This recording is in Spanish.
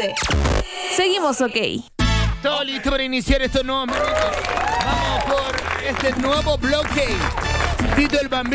tarde. Seguimos ok. Todo listo para iniciar estos nuevos minutos. Vamos por este nuevo bloque. Tito el Bambino.